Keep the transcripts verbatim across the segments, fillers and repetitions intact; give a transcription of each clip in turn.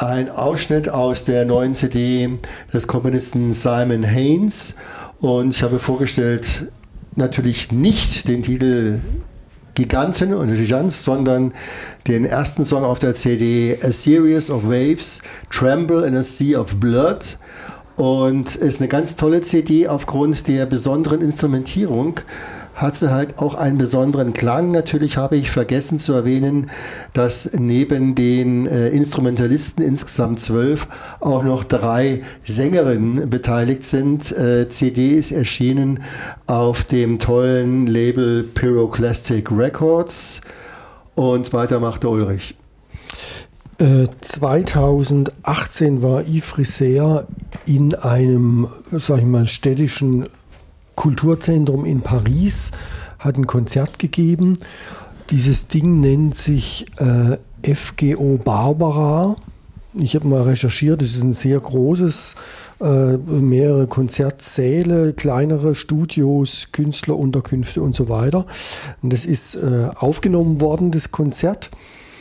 ein Ausschnitt aus der neuen C D des Komponisten Simon Haynes. Und ich habe vorgestellt, natürlich nicht den Titel Giganten oder Gigants, sondern den ersten Song auf der C D, A Series of Waves, Tremble in a Sea of Blood. Und ist eine ganz tolle C D aufgrund der besonderen Instrumentierung. Hat sie halt auch einen besonderen Klang. Natürlich habe ich vergessen zu erwähnen, dass neben den äh, Instrumentalisten, insgesamt zwölf, auch noch drei Sängerinnen beteiligt sind. Äh, C D ist erschienen auf dem tollen Label Pyroclastic Records. Und weiter macht der Ulrich. Äh, zweitausendachtzehn war Yves Risser in einem, sag ich mal, städtischen Kulturzentrum in Paris, hat ein Konzert gegeben. Dieses Ding nennt sich äh, F G O Barbara. Ich habe mal recherchiert, es ist ein sehr großes, äh, mehrere Konzertsäle, kleinere Studios, Künstlerunterkünfte und so weiter. Und das ist äh, aufgenommen worden, das Konzert.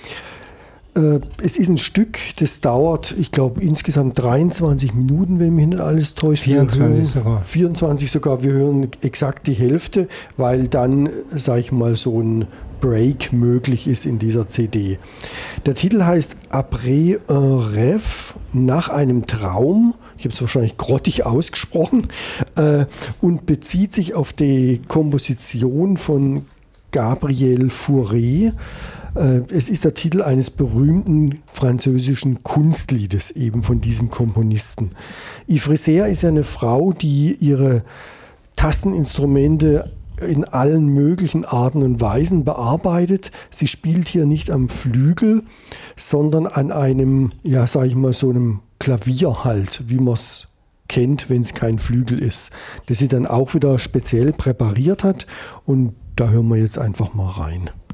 Es ist ein Stück, das dauert, ich glaube, insgesamt dreiundzwanzig Minuten, wenn mich nicht alles täuscht. vierundzwanzig hören, sogar. vierundzwanzig sogar. Wir hören exakt die Hälfte, weil dann, sage ich mal, so ein Break möglich ist in dieser C D. Der Titel heißt Après un rêve, nach einem Traum. Ich habe es wahrscheinlich grottig ausgesprochen äh, und bezieht sich auf die Komposition von Gabriel Fauré. Es ist der Titel eines berühmten französischen Kunstliedes, eben von diesem Komponisten. Yves Risser ist ja eine Frau, die ihre Tasteninstrumente in allen möglichen Arten und Weisen bearbeitet. Sie spielt hier nicht am Flügel, sondern an einem, ja, sag ich mal, so einem Klavier halt, wie man es kennt, wenn es kein Flügel ist, das sie dann auch wieder speziell präpariert hat. Und da hören wir jetzt einfach mal rein.